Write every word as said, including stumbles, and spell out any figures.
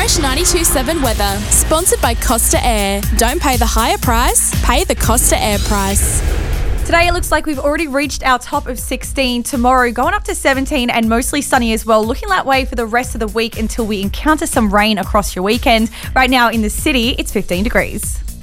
Fresh ninety-two point seven weather, sponsored by Costa Air. Don't pay the higher price, pay the Costa Air price. Today it looks like we've already reached our top of sixteen. Tomorrow going up to seventeen and mostly sunny as well. Looking that way for the rest of the week until we encounter some rain across your weekend. Right now in the city, it's fifteen degrees.